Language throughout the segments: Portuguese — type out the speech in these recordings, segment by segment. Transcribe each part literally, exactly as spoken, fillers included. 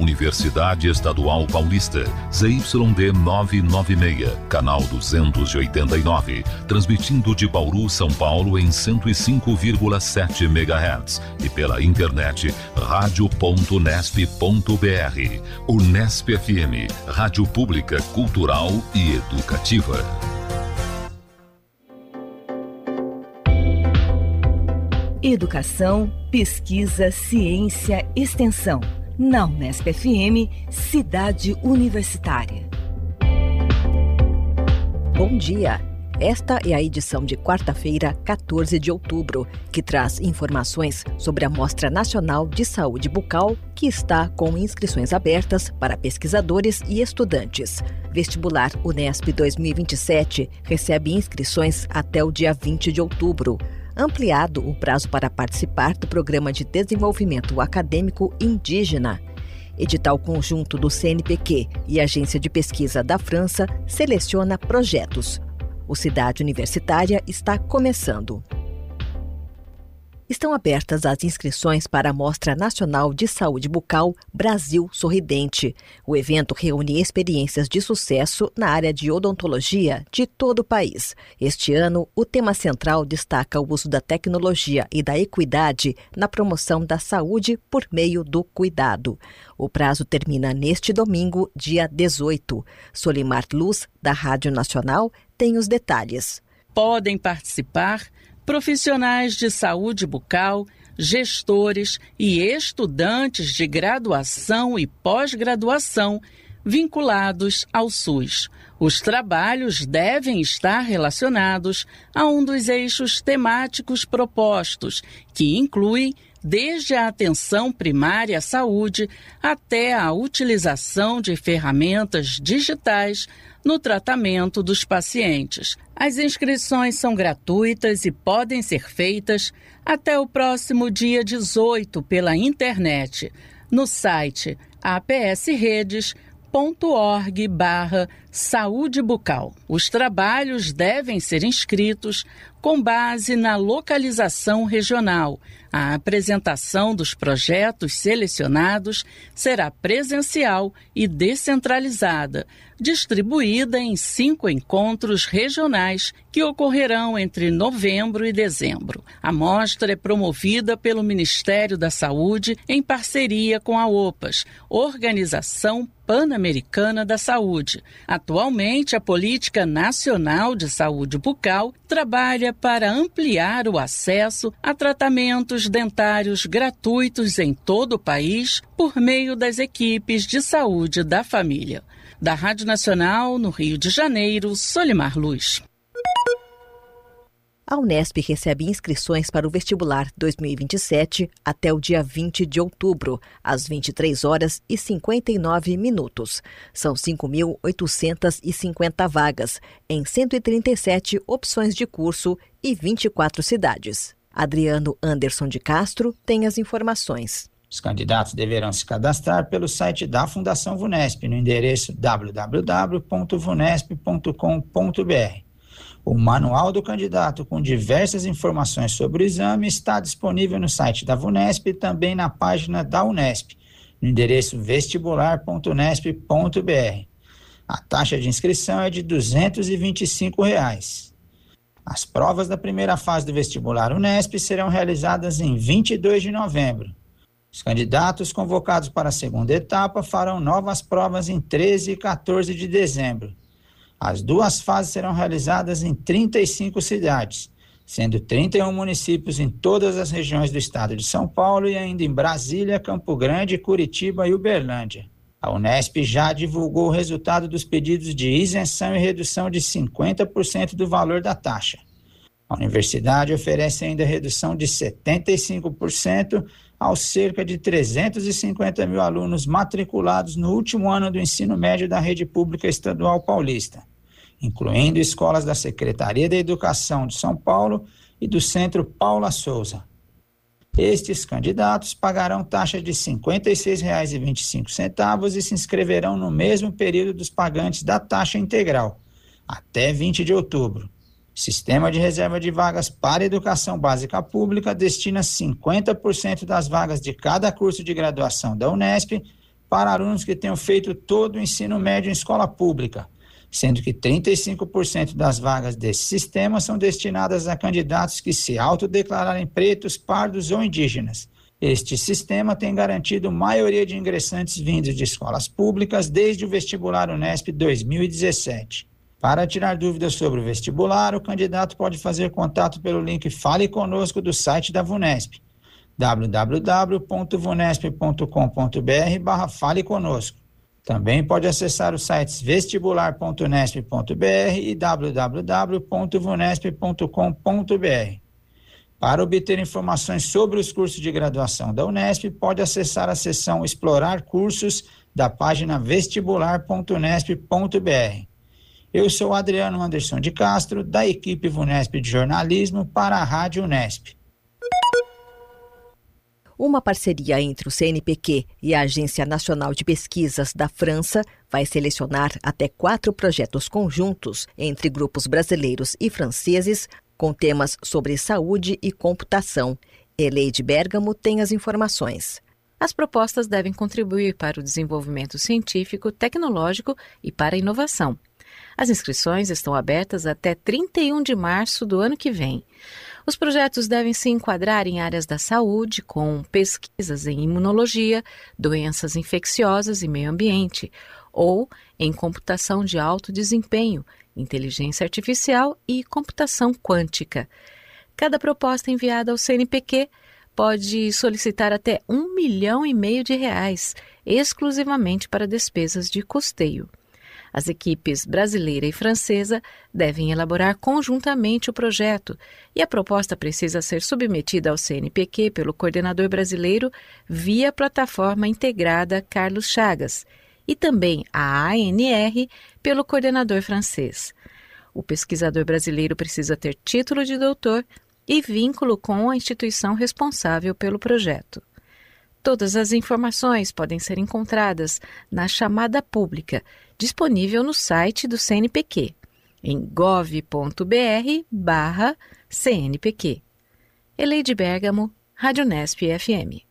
Universidade Estadual Paulista, Z Y D novecentos e noventa e seis, canal duzentos e oitenta e nove, transmitindo de Bauru, São Paulo em cento e cinco vírgula sete megahertz e pela internet rádio ponto unesp ponto br. Unesp F M, rádio pública, cultural e educativa. Educação, pesquisa, ciência, extensão. Na Unesp F M, Cidade Universitária. Bom dia! Esta é a edição de quarta-feira, quatorze de outubro, que traz informações sobre a Mostra Nacional de Saúde Bucal, que está com inscrições abertas para pesquisadores e estudantes. Vestibular Unesp dois mil e vinte e sete recebe inscrições até o dia vinte de outubro. Ampliado o prazo para participar do Programa de Desenvolvimento Acadêmico Indígena. Edital conjunto do C N Pq e Agência de Pesquisa da França seleciona projetos. O Cidade Universitária está começando. Estão abertas as inscrições para a Mostra Nacional de Saúde Bucal Brasil Sorridente. O evento reúne experiências de sucesso na área de odontologia de todo o país. Este ano, o tema central destaca o uso da tecnologia e da equidade na promoção da saúde por meio do cuidado. O prazo termina neste domingo, dia dezoito. Solimar Luz, da Rádio Nacional, tem os detalhes. Podem participar profissionais de saúde bucal, gestores e estudantes de graduação e pós-graduação vinculados ao SUS. Os trabalhos devem estar relacionados a um dos eixos temáticos propostos, que inclui desde a atenção primária à saúde até a utilização de ferramentas digitais no tratamento dos pacientes. As inscrições são gratuitas e podem ser feitas até o próximo dia dezoito pela internet, no site apsredes ponto org barra saúde bucal. Os trabalhos devem ser inscritos com base na localização regional. A apresentação dos projetos selecionados será presencial e descentralizada, distribuída em cinco encontros regionais que ocorrerão entre novembro e dezembro. A mostra é promovida pelo Ministério da Saúde em parceria com a OPAS, Organização Pan-Americana da Saúde. Atualmente, a Política Nacional de Saúde Bucal trabalha para ampliar o acesso a tratamentos dentários gratuitos em todo o país por meio das equipes de saúde da família. Da Rádio Nacional, no Rio de Janeiro, Solimar Luz. A Unesp recebe inscrições para o vestibular dois mil e vinte e sete até o dia vinte de outubro, às vinte e três horas e cinquenta e nove minutos. São cinco mil oitocentas e cinquenta vagas, em cento e trinta e sete opções de curso e vinte e quatro cidades. Adriano Anderson de Castro tem as informações. Os candidatos deverão se cadastrar pelo site da Fundação VUNESP, no endereço w w w ponto vunesp ponto com ponto b r. O manual do candidato com diversas informações sobre o exame está disponível no site da VUNESP e também na página da Unesp, no endereço vestibular ponto unesp ponto b r. A taxa de inscrição é de duzentos e vinte e cinco reais. As provas da primeira fase do vestibular Unesp serão realizadas em vinte e dois de novembro. Os candidatos convocados para a segunda etapa farão novas provas em treze e quatorze de dezembro. As duas fases serão realizadas em trinta e cinco cidades, sendo trinta e um municípios em todas as regiões do estado de São Paulo e ainda em Brasília, Campo Grande, Curitiba e Uberlândia. A Unesp já divulgou o resultado dos pedidos de isenção e redução de cinquenta por cento do valor da taxa. A universidade oferece ainda redução de setenta e cinco por cento aos cerca de trezentos e cinquenta mil alunos matriculados no último ano do ensino médio da rede pública estadual paulista, incluindo escolas da Secretaria da Educação de São Paulo e do Centro Paula Souza. Estes candidatos pagarão taxa de cinquenta e seis reais e vinte e cinco centavos e se inscreverão no mesmo período dos pagantes da taxa integral, até vinte de outubro. O Sistema de Reserva de Vagas para a Educação Básica Pública destina cinquenta por cento das vagas de cada curso de graduação da Unesp para alunos que tenham feito todo o ensino médio em escola pública, sendo que trinta e cinco por cento das vagas desse sistema são destinadas a candidatos que se autodeclararem pretos, pardos ou indígenas. Este sistema tem garantido maioria de ingressantes vindos de escolas públicas desde o vestibular Unesp dois mil e dezessete. Para tirar dúvidas sobre o vestibular, o candidato pode fazer contato pelo link Fale Conosco do site da VUNESP, w w w ponto vunesp ponto com ponto b r barra Fale Conosco. Também pode acessar os sites vestibular ponto unesp ponto b r e w w w ponto vunesp ponto com ponto b r. Para obter informações sobre os cursos de graduação da Unesp, pode acessar a seção Explorar Cursos da página vestibular ponto unesp ponto b r. Eu sou Adriano Anderson de Castro, da equipe VUNESP de Jornalismo para a Rádio Unesp. Uma parceria entre o C N P Q e a Agência Nacional de Pesquisas da França vai selecionar até quatro projetos conjuntos entre grupos brasileiros e franceses com temas sobre saúde e computação. Eleide Bergamo tem as informações. As propostas devem contribuir para o desenvolvimento científico, tecnológico e para a inovação. As inscrições estão abertas até trinta e um de março do ano que vem. Os projetos devem se enquadrar em áreas da saúde, com pesquisas em imunologia, doenças infecciosas e meio ambiente, ou em computação de alto desempenho, inteligência artificial e computação quântica. Cada proposta enviada ao C N P Q pode solicitar até um milhão e meio de reais, exclusivamente para despesas de custeio. As equipes brasileira e francesa devem elaborar conjuntamente o projeto e a proposta precisa ser submetida ao C N P Q pelo coordenador brasileiro via plataforma integrada Carlos Chagas e também a A N R pelo coordenador francês. O pesquisador brasileiro precisa ter título de doutor e vínculo com a instituição responsável pelo projeto. Todas as informações podem ser encontradas na chamada pública, disponível no site do C N P Q, em gov ponto b r barra C N P Q. Eleide Bergamo, Rádio Unesp F M.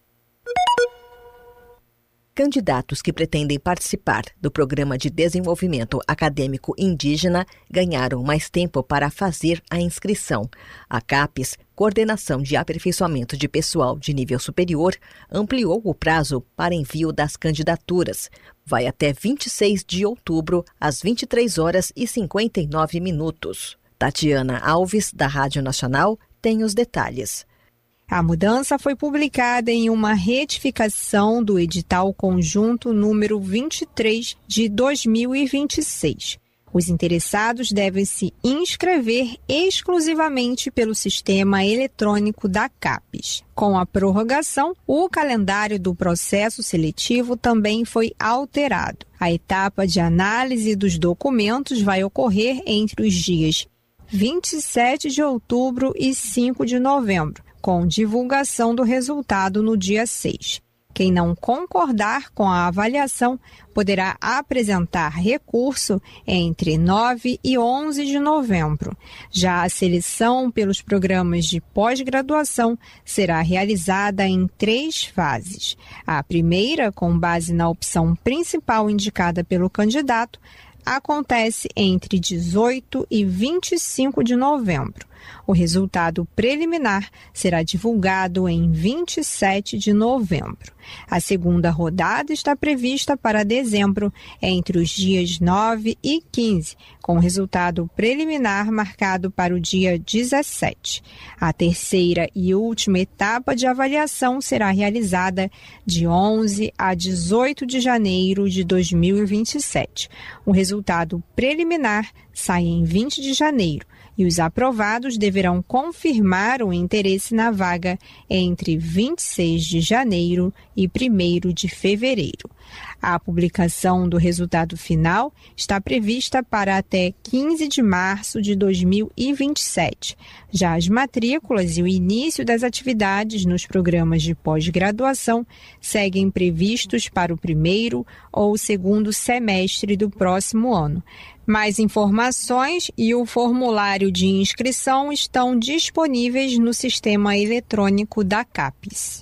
Candidatos que pretendem participar do Programa de Desenvolvimento Acadêmico Indígena ganharam mais tempo para fazer a inscrição. A CAPES, Coordenação de Aperfeiçoamento de Pessoal de Nível Superior, ampliou o prazo para envio das candidaturas. Vai até vinte e seis de outubro, às vinte e três horas e cinquenta e nove minutos. Tatiana Alves, da Rádio Nacional, tem os detalhes. A mudança foi publicada em uma retificação do edital conjunto número vinte e três de dois mil e vinte e seis. Os interessados devem se inscrever exclusivamente pelo sistema eletrônico da CAPES. Com a prorrogação, o calendário do processo seletivo também foi alterado. A etapa de análise dos documentos vai ocorrer entre os dias vinte e sete de outubro e cinco de novembro. Com divulgação do resultado no dia seis. Quem não concordar com a avaliação poderá apresentar recurso entre nove e onze de novembro. Já a seleção pelos programas de pós-graduação será realizada em três fases. A primeira, com base na opção principal indicada pelo candidato, acontece entre dezoito e vinte e cinco de novembro. O resultado preliminar será divulgado em vinte e sete de novembro. A segunda rodada está prevista para dezembro, entre os dias nove e quinze, com o resultado preliminar marcado para o dia dezessete. A terceira e última etapa de avaliação será realizada de onze a dezoito de janeiro de dois mil e vinte e sete. O resultado preliminar sai em vinte de janeiro. E os aprovados deverão confirmar o interesse na vaga entre vinte e seis de janeiro e primeiro de fevereiro. A publicação do resultado final está prevista para até quinze de março de dois mil e vinte e sete. Já as matrículas e o início das atividades nos programas de pós-graduação seguem previstos para o primeiro ou segundo semestre do próximo ano. Mais informações e o formulário de inscrição estão disponíveis no sistema eletrônico da CAPES.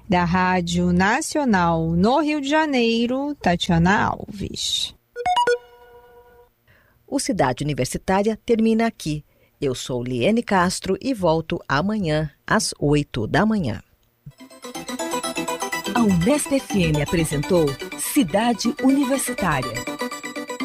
Da Rádio Nacional no Rio de Janeiro, Tatiana Alves. O Cidade Universitária termina aqui. Eu sou Liene Castro e volto amanhã às oito da manhã. A Unesp F M apresentou Cidade Universitária.